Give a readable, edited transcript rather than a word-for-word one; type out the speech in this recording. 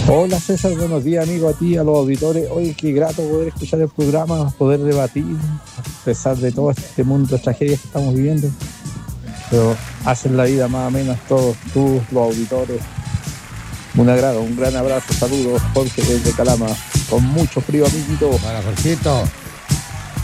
Hola César, buenos días amigo, a ti, a los auditores. Oye, qué grato poder escuchar el programa, poder debatir, a pesar de todo este mundo de tragedias que estamos viviendo. Pero hacen la vida más o menos todos, tú, los auditores. Un agrado, un gran abrazo, saludos, Jorge desde Calama, con mucho frío, amiguito. Bueno, Jorgito,